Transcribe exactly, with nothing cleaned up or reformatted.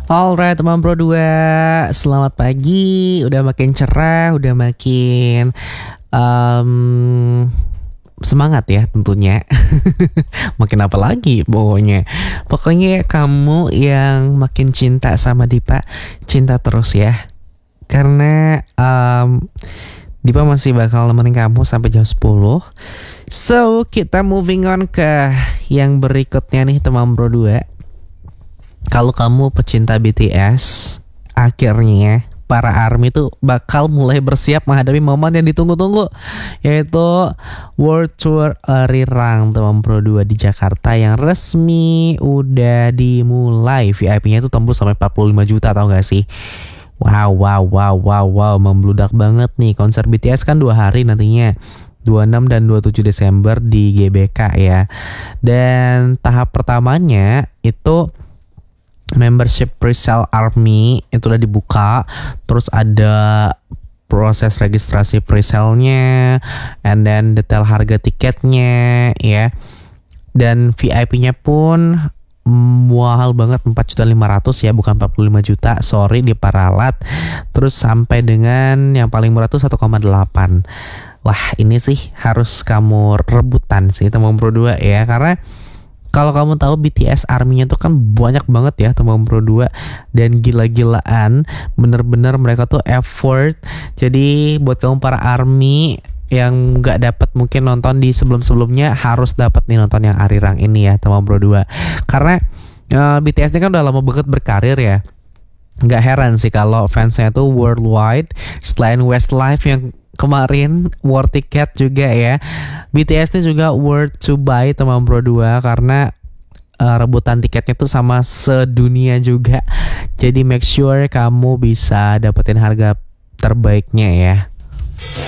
Alright teman Pro dua, selamat pagi. Udah makin cerah, udah makin um, semangat ya tentunya. Makin apa lagi pokoknya. Pokoknya kamu yang makin cinta sama Dipa, cinta terus ya. Karena um, Dipa masih bakal nemenin kamu sampai jam sepuluh. So kita moving on ke yang berikutnya nih teman Pro dua. Kalau kamu pecinta B T S, akhirnya para ARMY tuh bakal mulai bersiap menghadapi momen yang ditunggu-tunggu, yaitu World Tour Arirang teman Pro dua di Jakarta yang resmi udah dimulai. V I P-nya itu tembus sampai empat puluh lima juta, tau gak sih? Wow, wow, wow, wow, wow, membludak banget nih. Konser B T S kan dua hari nantinya, dua puluh enam dan dua puluh tujuh Desember di G B K ya. Dan tahap pertamanya itu membership presale ARMY itu udah dibuka. Terus ada proses registrasi presale-nya, and then detail harga tiketnya ya. Dan V I P-nya pun mahal banget, empat juta lima ratus ya, bukan empat puluh lima juta, sorry diparalat. Terus sampai dengan yang paling murah tuh satu koma delapan. Wah, ini sih harus kamu rebutan sih teman Pro dua ya, karena kalau kamu tahu B T S ARMY-nya tuh kan banyak banget ya teman Pro dua, dan gila-gilaan, bener-bener mereka tuh effort. Jadi buat kamu para ARMY yang nggak dapat mungkin nonton di sebelum-sebelumnya, harus dapat nih nonton yang Arirang ini ya teman Pro dua. Karena uh, B T S ini kan udah lama banget berkarir ya. Nggak heran sih kalau fansnya tuh worldwide. Selain Westlife yang kemarin war tiket juga ya, B T S ini juga worth to buy teman Pro dua, karena uh, rebutan tiketnya tuh sama sedunia juga. Jadi make sure kamu bisa dapetin harga terbaiknya ya.